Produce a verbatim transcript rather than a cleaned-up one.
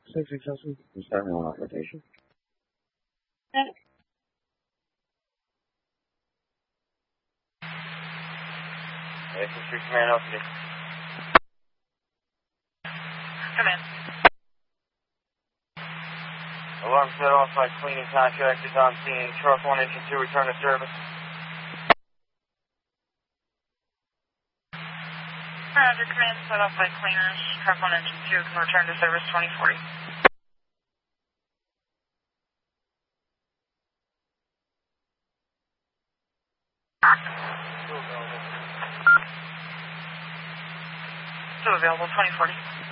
six six Chelsea. I'm starting on rotation. Hey, six three command off you. Come in. Alarm set off by cleaning contract is on scene. Truck one engine two return to service. Roger, command set off by cleaners. Truck one engine two can return to service twenty forty. Still available, twenty forty.